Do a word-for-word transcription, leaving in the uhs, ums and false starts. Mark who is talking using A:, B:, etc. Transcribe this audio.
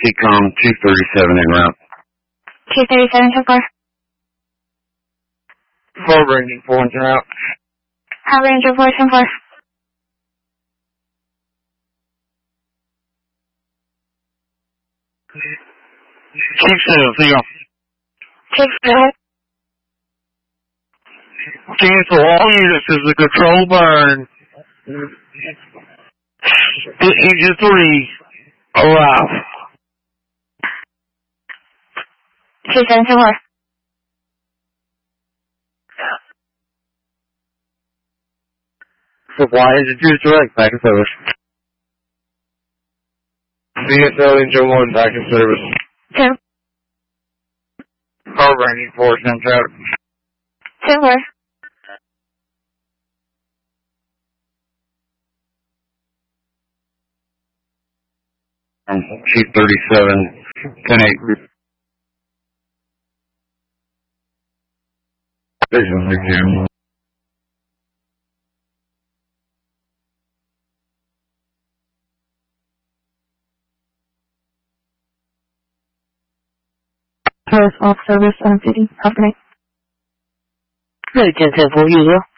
A: T COM two thirty-seven en route.
B: two thirty-seven so far.
A: Four Ranger four en route.
B: How Ranger four so far.
A: Chief Sales, hang on.
B: Chief, go ahead.
A: Cancel all units as the control burn. Engine three, arrive.
B: two seven so far.
A: Supply engine two is direct, back in service. C S L engine one, back in service.
B: Two.
A: Car Ranger four, sent out.
B: Two four.
A: Chief thirty-seven, ten eight. Vision review.
B: Paris off service on city. Company.
C: Ready ten ten four user.